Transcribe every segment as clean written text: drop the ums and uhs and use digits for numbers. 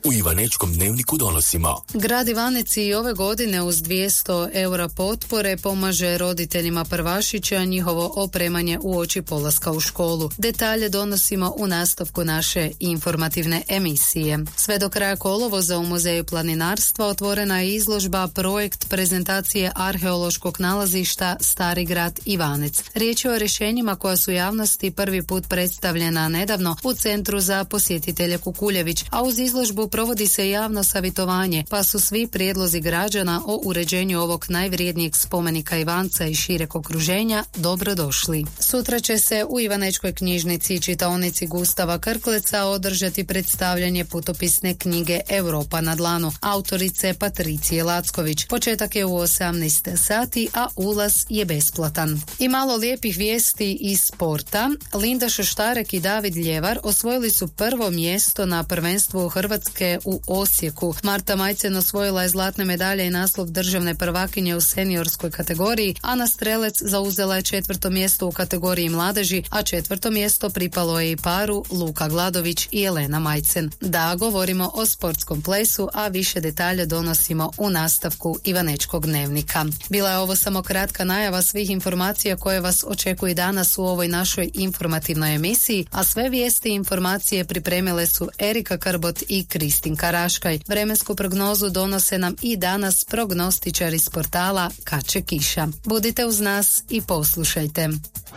U Ivanečkom dnevniku donosimo. Grad Ivanec i ove godine uz 200 eura potpore pomaže roditeljima prvašića njihovo opremanje uoči polaska u školu. Detalje donosimo u nastavku naše informativne emisije. Sve do kraja kolovoza u Muzeju planinarstva otvorena je izložba projekt prezentacije arheološkog nalazišta Stari grad Ivanec. Riječ je o rješenjima koja su javnosti prvi put predstavljena nedavno u Centru za posjetitelje Kukuljević, a uz izložbu provodi se javno savjetovanje, pa su svi prijedlozi građana o uređenju ovog najvrijednijeg spomenika Ivanca i šireg okruženja dobrodošli. Sutra će se u Ivanečkoj knjižnici i čitaonici Gustava Krkleca održati predstavljanje putopisne knjige Europa na dlanu autorice Patricije Lacković. Početak je u 18 sati, a ulaz je besplatan. I malo lijepih vijesti iz sporta. Linda Šoštarek i David Ljevar osvojili su prvo mjesto na prvenstvu Hrvatske u Osijeku. Marta Majcen osvojila je zlatne medalje i naslov državne prvakinje u seniorskoj kategoriji, Ana Strelec zauzela je 4. mjesto u kategoriji mladeži, a 4. mjesto pripalo je i paru Luka Gladović i Elena Majcen. Da, govorimo o sportskom plesu, a više detalja donosimo u nastavku Ivanečkog dnevnika. Bila je ovo samo kratka najava svih informacija koje vas očekuju danas u ovoj našoj informativnoj emisiji, a sve vijesti i informacije pripremile su Erika Krbot i Kristin Karaškaj. Vremensku prognozu donose nam i danas prognostičari s portala Kad će kiša. Budite uz nas i poslušajte.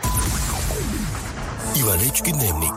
Ivanečki dnevnik.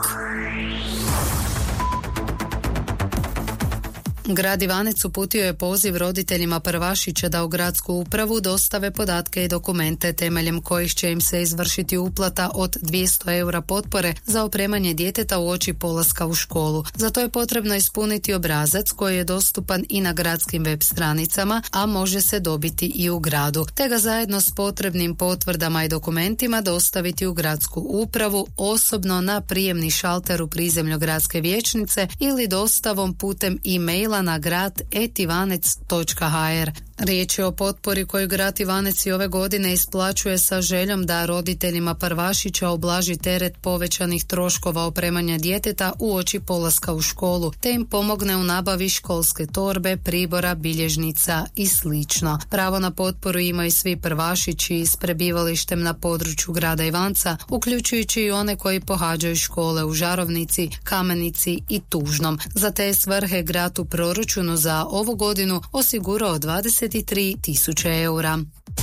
Grad Ivanec uputio je poziv roditeljima prvašića da u gradsku upravu dostave podatke i dokumente temeljem kojih će im se izvršiti uplata od 200 eura potpore za opremanje djeteta uoči polaska u školu. Za to je potrebno ispuniti obrazac koji je dostupan i na gradskim web stranicama, a može se dobiti i u gradu, te ga zajedno s potrebnim potvrdama i dokumentima dostaviti u gradsku upravu osobno na prijemni šalter u prizemlju gradske vijećnice ili dostavom putem e-maila na grad@ivanec.hr. Riječ je o potpori koju grad Ivanec i ove godine isplaćuje sa željom da roditeljima prvašića oblaži teret povećanih troškova opremanja djeteta uoči polaska u školu, te im pomogne u nabavi školske torbe, pribora, bilježnica i slično. Pravo na potporu imaju svi prvašići s prebivalištem na području grada Ivanca, uključujući i one koji pohađaju škole u Žarovnici, Kamenici i Tužnom. Za te svrhe grad u proračunu za ovu godinu osigurao 23.000 eura.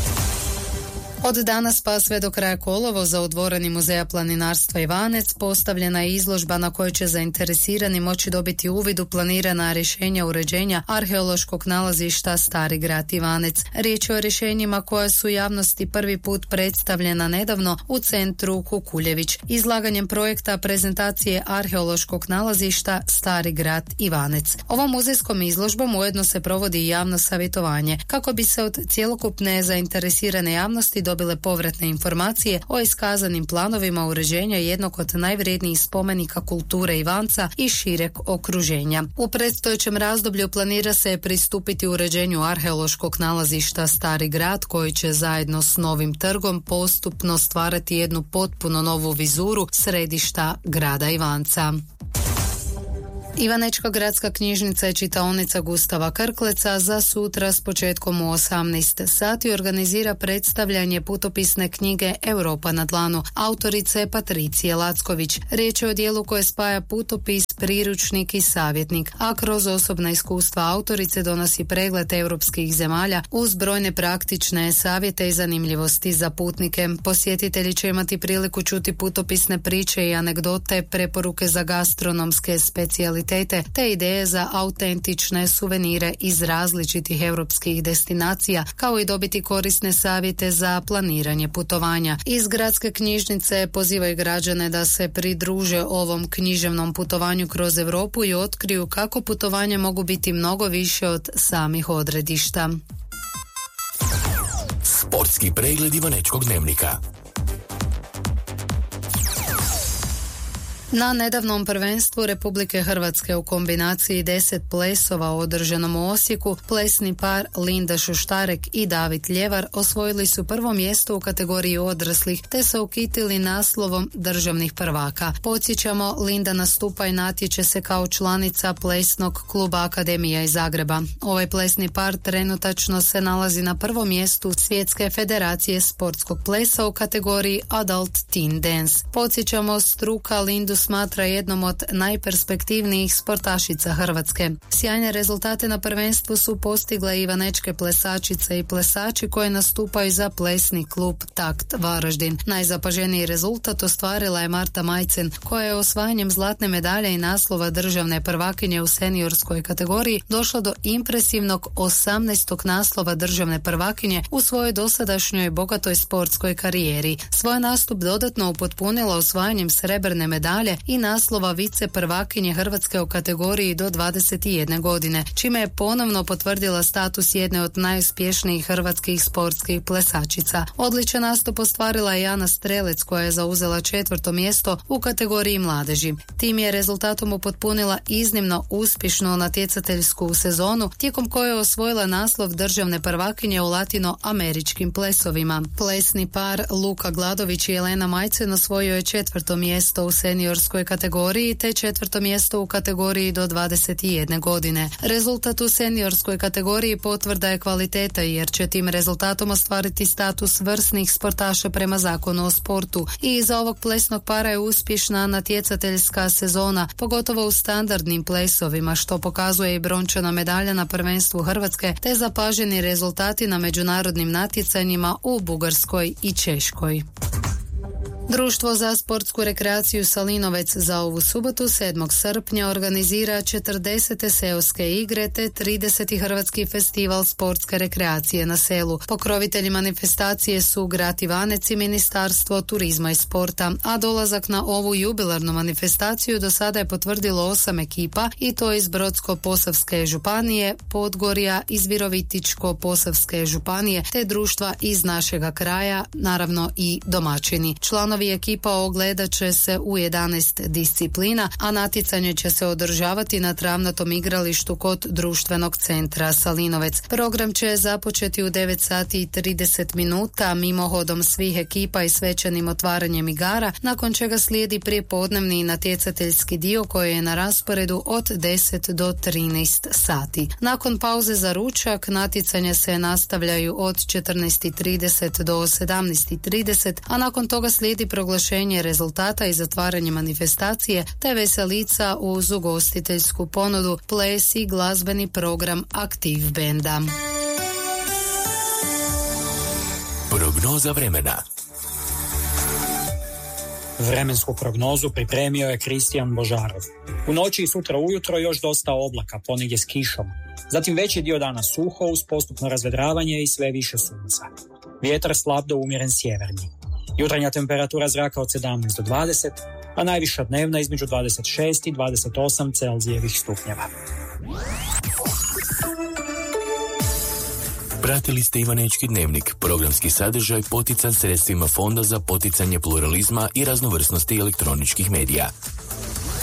Od danas pa sve do kraja kolovoza u dvorani Muzeja planinarstva Ivanec postavljena je izložba na kojoj će zainteresirani moći dobiti uvid u planirana rješenja uređenja arheološkog nalazišta Stari grad Ivanec. Riječ je o rješenjima koja su javnosti prvi put predstavljena nedavno u Centru Kukuljević. Izlaganjem projekta prezentacije arheološkog nalazišta Stari grad Ivanec. Ovom muzejskom izložbom ujedno se provodi i javno savjetovanje kako bi se od cjelokupne zainteresirane javnosti dobile povratne informacije o iskazanim planovima uređenja jednog od najvrijednijih spomenika kulture Ivanca i šireg okruženja. U predstojećem razdoblju planira se pristupiti uređenju arheološkog nalazišta Stari grad, koji će zajedno s novim trgom postupno stvarati jednu potpuno novu vizuru središta grada Ivanca. Ivanečka gradska knjižnica i čitaonica Gustava Krkleca za sutra s početkom u 18 sati organizira predstavljanje putopisne knjige Europa na dlanu autorice Patricije Lacković. Riječ je o dijelu koje spaja putopis, priručnik i savjetnik, a kroz osobna iskustva autorice donosi pregled europskih zemalja uz brojne praktične savjete i zanimljivosti za putnike. Posjetitelji će imati priliku čuti putopisne priče i anegdote, preporuke za gastronomske specijalitete te ideje za autentične suvenire iz različitih europskih destinacija, kao i dobiti korisne savjete za planiranje putovanja. Iz gradske knjižnice pozivaju građane da se pridruže ovom književnom putovanju kroz Europu i otkriju kako putovanja mogu biti mnogo više od samih odredišta. Sportski pregled Ivanečkog dnevnika. Na nedavnom prvenstvu Republike Hrvatske u kombinaciji 10 plesova održanom u Osijeku, plesni par Linda Šuštarek i David Ljevar osvojili su prvo mjesto u kategoriji odraslih te se ukitili naslovom državnih prvaka. Podsjećamo, Linda nastupa i natječe se kao članica plesnog kluba Akademija iz Zagreba. Ovaj plesni par trenutačno se nalazi na prvom mjestu Svjetske federacije sportskog plesa u kategoriji Adult Teen Dance. Podsjećamo, struka Lindu smatra jednom od najperspektivnijih sportašica Hrvatske. Sjajne rezultate na prvenstvu su postigle i vanečke plesačice i plesači koji nastupaju za plesni klub Takt Varaždin. Najzapaženiji rezultat ostvarila je Marta Majcen, koja je osvajanjem zlatne medalje i naslova državne prvakinje u seniorskoj kategoriji došla do impresivnog 18. naslova državne prvakinje u svojoj dosadašnjoj bogatoj sportskoj karijeri. Svoj nastup dodatno upotpunila osvajanjem srebrne medalje i naslova vice prvakinje Hrvatske u kategoriji do 21 godine, čime je ponovno potvrdila status jedne od najuspješnijih hrvatskih sportskih plesačica. Odličan nastup ostvarila je Jana Strelec, koja je zauzela 4. mjesto u kategoriji mladeži. Tim je rezultatom upotpunila iznimno uspješnu natjecateljsku sezonu, tijekom koje je osvojila naslov državne prvakinje u latinoameričkim plesovima. Plesni par Luka Gladović i Jelena Majcen osvojio je 4. mjesto u seniorskoj kategoriji te 4. mjesto u kategoriji do 21 godine. Rezultat u seniorskoj kategoriji potvrda je kvaliteta, jer će tim rezultatom ostvariti status vrsnih sportaša prema zakonu o sportu. I iza ovog plesnog para je uspješna natjecateljska sezona, pogotovo u standardnim plesovima, što pokazuje i brončana medalja na prvenstvu Hrvatske te zapaženi rezultati na međunarodnim natjecanjima u Bugarskoj i Češkoj. Društvo za sportsku rekreaciju Salinovec za ovu subotu 7. srpnja organizira 40. seoske igre te 30. Hrvatski festival sportske rekreacije na selu. Pokrovitelji manifestacije su Grad Ivanec i Ministarstvo turizma i sporta, a dolazak na ovu jubilarnu manifestaciju do sada je potvrdilo 8 ekipa, i to iz Brodsko-posavske županije, Podgorja, iz Virovitičko-posavske županije te društva iz našega kraja, naravno i domaćini. Članovi ekipa ogledat će se u 11 disciplina, a natjecanje će se održavati na travnatom igralištu kod društvenog centra Salinovec. Program će započeti u 9 sati i 30 minuta mimohodom svih ekipa i svečanim otvaranjem igara, nakon čega slijedi prijepodnevni natjecateljski dio koji je na rasporedu od 10 do 13 sati. Nakon pauze za ručak natjecanje se nastavljaju od 14:30 do 17:30, a nakon toga slijedi proglašenje rezultata i zatvaranje manifestacije te veselica uz ugostiteljsku ponudu, ples i glazbeni program Aktiv benda. Prognoza vremena. Vremensku prognozu pripremio je Kristijan Božarov. U noći i sutra ujutro još dosta oblaka, ponegdje s kišom. Zatim veći dio dana suho uz postupno razvedravanje i sve više sunca. Vjetar slab do umjeren sjeverni. Jutarnja temperatura zraka od 17 do 20, a najviša dnevna između 26 i 28 Celzijevih stupnjeva. Pratili ste Ivanečki dnevnik, programski sadržaj potican sredstvima Fonda za poticanje pluralizma i raznovrsnosti elektroničkih medija.